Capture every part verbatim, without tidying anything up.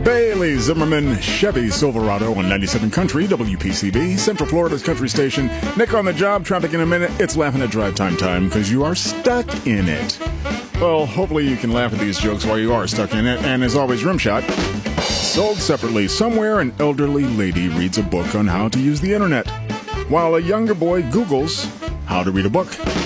Bailey Zimmerman, Chevy Silverado on ninety-seven Country, W P C B, Central Florida's country station. Nick on the job, traffic in a minute. It's Laughing at Drive Time time because you are stuck in it. Well, hopefully you can laugh at these jokes while you are stuck in it. And as always, Rimshot. Sold separately. Somewhere an elderly lady reads a book on how to use the internet, while a younger boy Googles how to read a book.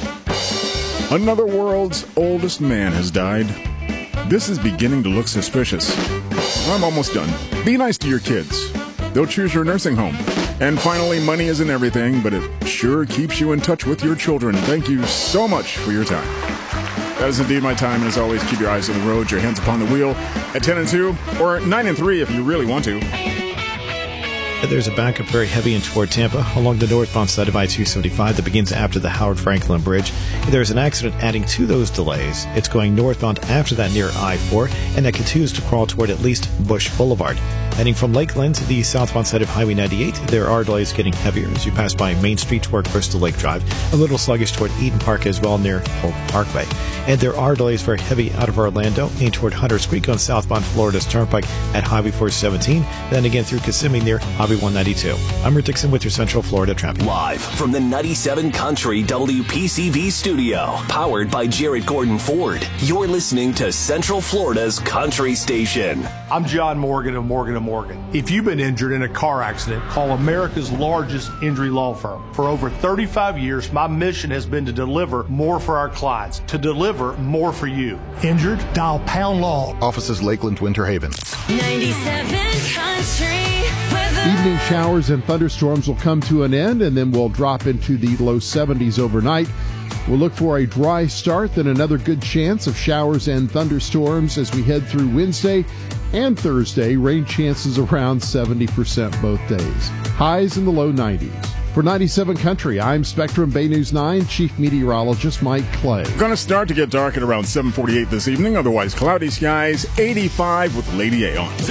Another world's oldest man has died. This is beginning to look suspicious. I'm almost done. Be nice to your kids. They'll choose your nursing home. And finally, money isn't everything, but it sure keeps you in touch with your children. Thank you so much for your time. That is indeed my time, and as always, keep your eyes on the road, your hands upon the wheel at ten and two, or nine and three if you really want to. There's a backup very heavy in toward Tampa along the northbound side of I two seventy-five that begins after the Howard Franklin Bridge. There's an accident adding to those delays. It's going northbound after that near I four, and that continues to crawl toward at least Bush Boulevard. Heading from Lakeland to the southbound side of Highway ninety-eight, there are delays getting heavier as you pass by Main Street toward Crystal Lake Drive, a little sluggish toward Eden Park as well near Polk Parkway. And there are delays very heavy out of Orlando and toward Hunters Creek on southbound Florida's Turnpike at Highway four seventeen, then again through Kissimmee near Highway one ninety-two. I'm Rick Dixon with your Central Florida traffic. Live from the ninety-seven Country W P C V studio, powered by Jarrett Gordon Ford. You're listening to Central Florida's country station. I'm John Morgan of Morgan and Morgan. If you've been injured in a car accident, call America's largest injury law firm. For over thirty-five years, my mission has been to deliver more for our clients, to deliver more for you. Injured? Dial Pound Law. Offices Lakeland, Winter Haven. ninety-seven Country. Evening showers and thunderstorms will come to an end, and then we'll drop into the low seventies overnight. We'll look for a dry start, then another good chance of showers and thunderstorms as we head through Wednesday and Thursday. Rain chances around seventy percent both days. Highs in the low nineties. For ninety-seven Country, I'm Spectrum Bay News nine Chief Meteorologist Mike Clay. Going to start to get dark at around seven forty-eight this evening. Otherwise, cloudy skies, eighty-five with Lady A on.